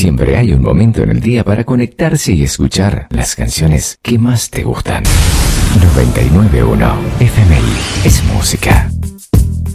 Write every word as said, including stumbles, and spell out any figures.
Siempre hay un momento en el día para conectarse y escuchar las canciones que más te gustan. noventa y nueve punto uno F M I es música.